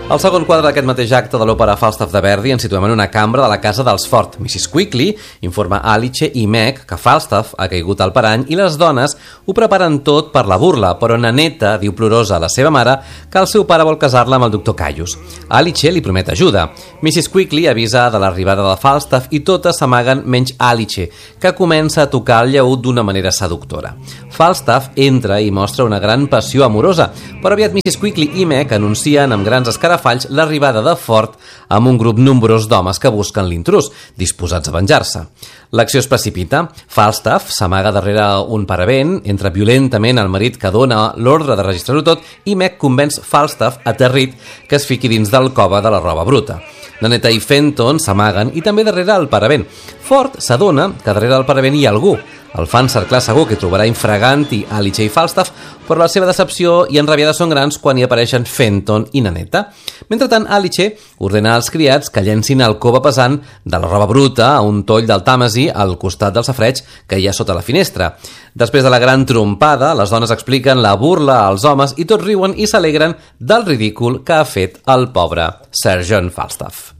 Al segon quadre d'aquest mateix acte de l'òpera Falstaff de Verdi ens situem en una cambra de la casa dels Ford. Mrs. Quickly informa Alice i Meg que Falstaff ha caigut al parany i les dones ho preparen tot per la burla, però Naneta diu plorosa a la seva mare que el seu pare vol casar-la amb el doctor Caius. Alice li promet ajuda. Mrs. Quickly avisa de l'arribada de Falstaff i totes s'amaguen menys Alice, que comença a tocar el llaüt d'una manera seductora. Falstaff entra i mostra una gran passió amorosa, però aviat Mrs. Quickly i Meg anuncien amb grans escarafalls l'arribada de Ford amb un grup nombrós d'homes que busquen l'intrús, disposats a venjar-se. L'acció es precipita, Falstaff s'amaga darrere un paravent, entra violentament al marit que dona l'ordre de registrar-ho tot i Meg convenç Falstaff, aterrit, que es fiqui dins del cove de la roba bruta. Naneta i Fenton s'amaguen i també darrere el paravent. Ford s'adona que darrere del paravent hi ha algú. El fan cerclar segur que trobarà infraganti Alice i Falstaff, però la seva decepció i enrabiada són grans quan hi apareixen Fenton i Naneta. Mentrestant, Alice ordena als criats que llencin el cove pesant de la roba bruta a un toll del Tàmesi al costat del safareig que hi ha sota la finestra. Després de la gran trompada, les dones expliquen la burla als homes i tots riuen i s'alegren del ridícul que ha fet el pobre Sir John Falstaff.